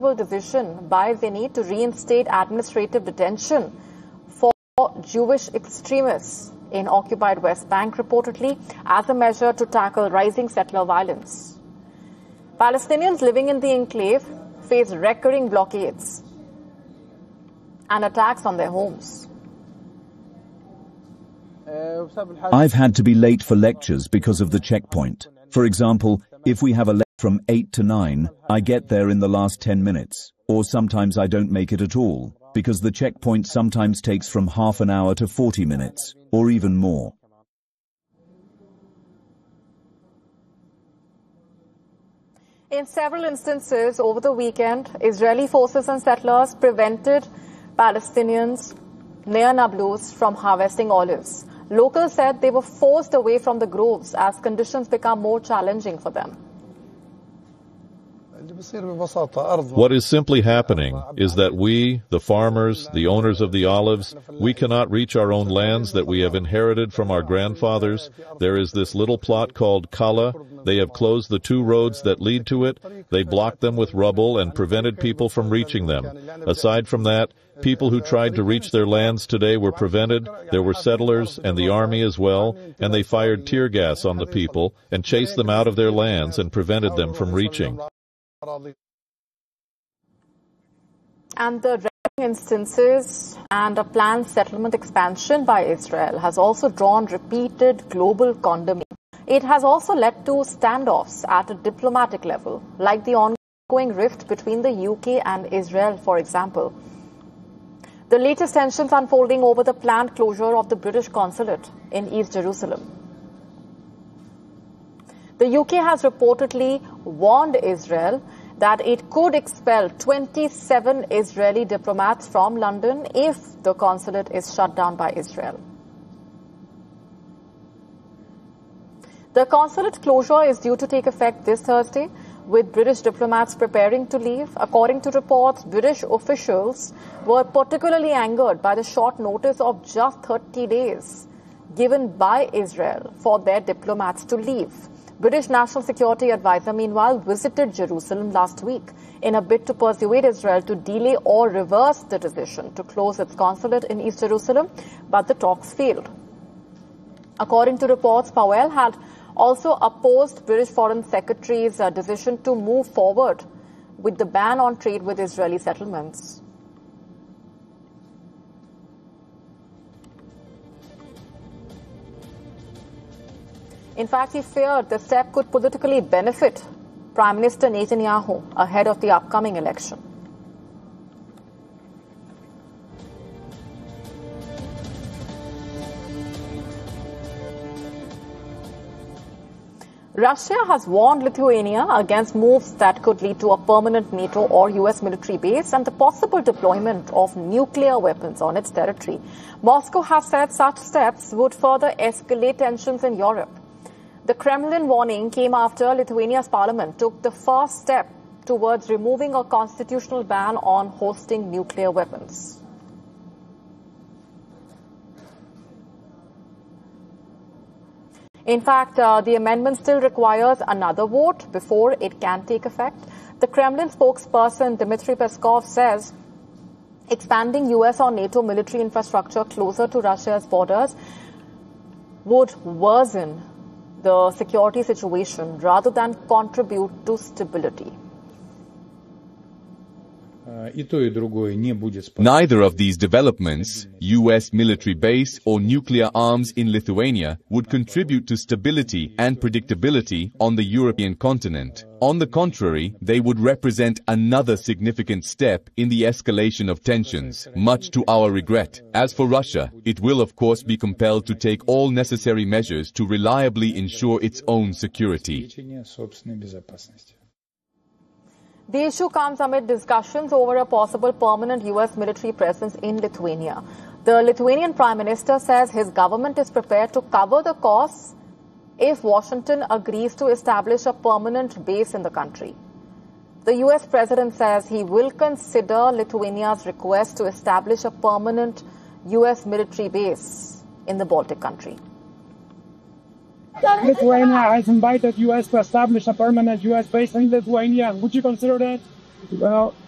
decision by Vinny to reinstate administrative detention for Jewish extremists in occupied West Bank, reportedly as a measure to tackle rising settler violence. Palestinians living in the enclave face recurring blockades and attacks on their homes. I've had to be late for lectures because of the checkpoint. For example, if we have a lecture from 8 to 9, I get there in the last 10 minutes. Or sometimes I don't make it at all, because the checkpoint sometimes takes from half an hour to 40 minutes, or even more. In several instances over the weekend, Israeli forces and settlers prevented Palestinians near Nablus from harvesting olives. Locals said they were forced away from the groves as conditions become more challenging for them. What is simply happening is that we, the farmers, the owners of the olives, we cannot reach our own lands that we have inherited from our grandfathers. There is this little plot called Kala. They have closed the 2 roads that lead to it. They blocked them with rubble and prevented people from reaching them. Aside from that, people who tried to reach their lands today were prevented. There were settlers and the army as well, and they fired tear gas on the people and chased them out of their lands and prevented them from reaching. And the instances and a planned settlement expansion by Israel has also drawn repeated global condemnation. It has also led to standoffs at a diplomatic level, like the ongoing rift between the UK and Israel, for example. The latest tensions unfolding over the planned closure of the British consulate in East Jerusalem. The UK has reportedly warned Israel that it could expel 27 Israeli diplomats from London if the consulate is shut down by Israel. The consulate closure is due to take effect this Thursday, with British diplomats preparing to leave. According to reports, British officials were particularly angered by the short notice of just 30 days given by Israel for their diplomats to leave. British National Security Advisor, meanwhile, visited Jerusalem last week in a bid to persuade Israel to delay or reverse the decision to close its consulate in East Jerusalem, but the talks failed. According to reports, Powell had also opposed British Foreign Secretary's decision to move forward with the ban on trade with Israeli settlements. In fact, he feared the step could politically benefit Prime Minister Netanyahu ahead of the upcoming election. Russia has warned Lithuania against moves that could lead to a permanent NATO or US military base and the possible deployment of nuclear weapons on its territory. Moscow has said such steps would further escalate tensions in Europe. The Kremlin warning came after Lithuania's parliament took the first step towards removing a constitutional ban on hosting nuclear weapons. In fact, the amendment still requires another vote before it can take effect. The Kremlin spokesperson Dmitry Peskov says expanding US or NATO military infrastructure closer to Russia's borders would worsen the security situation rather than contribute to stability. Neither of these developments, US military base or nuclear arms in Lithuania, would contribute to stability and predictability on the European continent. On the contrary, they would represent another significant step in the escalation of tensions, much to our regret. As for Russia, it will of course be compelled to take all necessary measures to reliably ensure its own security. The issue comes amid discussions over a possible permanent US military presence in Lithuania. The Lithuanian Prime Minister says his government is prepared to cover the costs if Washington agrees to establish a permanent base in the country. The US President says he will consider Lithuania's request to establish a permanent US military base in the Baltic country. Lithuania has invited US to establish a permanent US base in Lithuania. Would you consider that? Well,